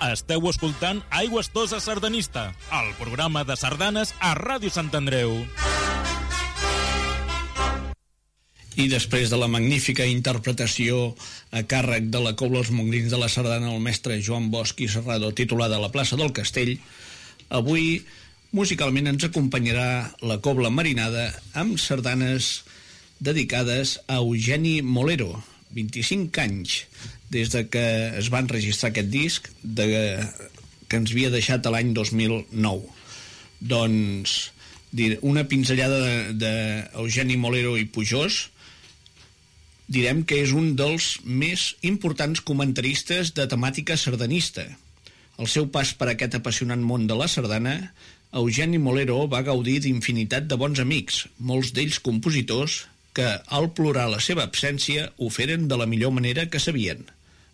Esteu escoltant Aigües Tosa Sardanista, el programa de sardanes a Ràdio Sant Andreu. I després de la magnífica interpretació a càrrec de la Cobla Els Mongrins de la Sardana, el mestre Joan Bosch i Serrado, titulada La plaça del Castell, avui musicalment ens acompanyarà la Cobla Marinada amb sardanes dedicades a Eugeni Molero, 25 anys des de que es van registrar aquest disc que ens havia deixat l'any 2009. Doncs una pinzellada d'Eugeni Molero i Pujós. Direm que és un dels més importants comentaristes de temàtica sardanista. Al seu pas per aquest apassionant món de la sardana, Eugeni Molero va gaudir d'infinitat de bons amics, molts d'ells compositors, que, al plorar la seva absència, ho feren de la millor manera que sabien.